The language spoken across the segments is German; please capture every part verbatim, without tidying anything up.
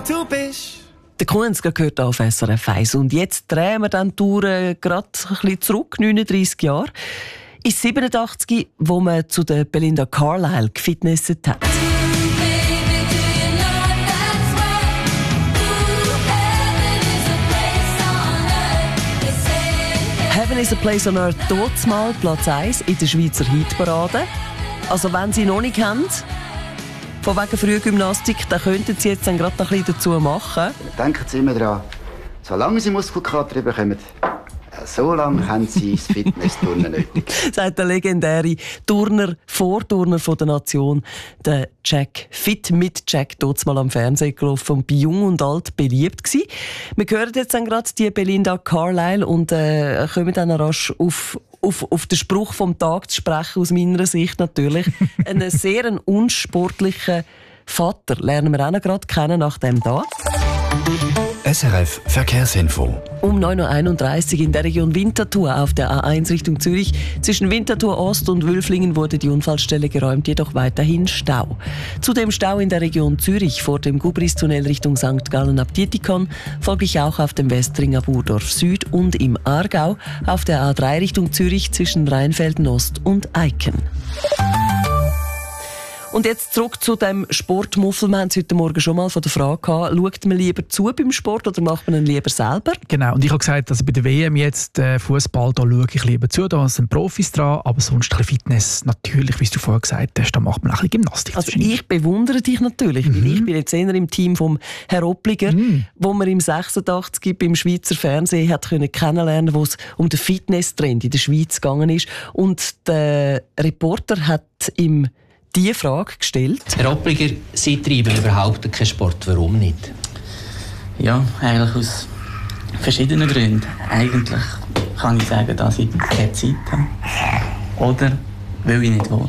du bist. Der Kunz gehört auf S R F eins. Und jetzt drehen wir dann die Tour äh, gerade ein bisschen zurück, neununddreissig Jahre. Ins siebenundachtzig, wo man zu der Belinda Carlisle gefitnesset hat. Heaven is a place on earth, dort mal Platz eins in der Schweizer Hitparade. Also wenn Sie noch nicht kennen, von wegen Frühgymnastik, dann könnten Sie jetzt dann gerade noch ein bisschen dazu machen. Denken Sie immer daran, solange Sie Muskelkater bekommen, so lange haben Sie das Fitnessturnen nötig. Sagt der legendäre Turner, Vorturner von der Nation, der Jack. Fit mit Jack, dort mal am Fernsehen gelaufen und bei Jung und Alt beliebt gewesen. Wir hören jetzt dann gerade die Belinda Carlisle und äh, kommen dann rasch auf Auf, auf den Spruch vom Tag zu sprechen, aus meiner Sicht natürlich. Einen sehr unsportlichen Vater lernen wir auch noch gerade kennen nach dem da. S R F Verkehrsinfo. Um neun Uhr einunddreißig in der Region Winterthur auf der A eins Richtung Zürich. Zwischen Winterthur Ost und Wülflingen wurde die Unfallstelle geräumt, jedoch weiterhin Stau. Zudem Stau in der Region Zürich vor dem Gubristunnel Richtung Sankt Gallen ab Dietikon, folglich auch auf dem Westring ab Urdorf Süd und im Aargau auf der A drei Richtung Zürich zwischen Rheinfelden Ost und Eiken. Und jetzt zurück zu dem Sportmuffel. Wir haben es heute Morgen schon mal von der Frage gehabt, schaut man lieber zu beim Sport oder macht man ihn lieber selber? Genau, und ich habe gesagt, also bei der W M jetzt äh, Fußball, da schaue ich lieber zu, da sind Profis dran, aber sonst ein bisschen Fitness, natürlich, wie du vorher gesagt hast, da macht man auch ein bisschen Gymnastik. Also ich bewundere dich natürlich, mhm. weil ich bin jetzt eher im Team vom Herr Oppliger, mhm. wo man im sechsundachtzig beim Schweizer Fernsehen hat können kennenlernen, wo es um den Fitnesstrend in der Schweiz gegangen ist. Und der Reporter hat im diese Frage gestellt. Herr Oppliger, Sie treiben überhaupt keinen Sport. Warum nicht? Ja, eigentlich aus verschiedenen Gründen. Eigentlich kann ich sagen, dass ich keine Zeit habe. Oder weil ich nicht will.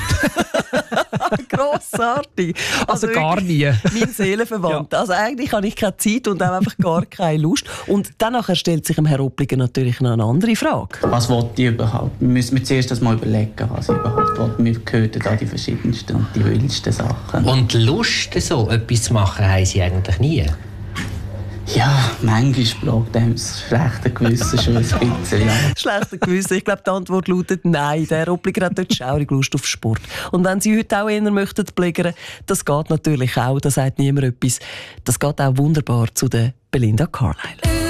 Grossartig. Also, also gar nie. Mein Seelenverwandter. Ja. Also eigentlich habe ich keine Zeit und auch einfach gar keine Lust. Und danach stellt sich dem Herr Oppliger natürlich noch eine andere Frage. Was will ich überhaupt? Wir müssen zuerst das mal überlegen, was ich überhaupt will. Wir hören da die verschiedensten und die wildsten Sachen. Und Lust, so etwas zu machen, haben Sie eigentlich nie? Ja, manchmal plagt einem das schlechte Gewissen schon ein bisschen. Ja. Schlechte Gewissen? Ich glaube, die Antwort lautet nein. Der Oppliger hat dort schaurig Lust auf Sport. Und wenn Sie heute auch eher möchten plägern, das geht natürlich auch, da sagt niemand etwas. Das geht auch wunderbar zu der Belinda Carlisle.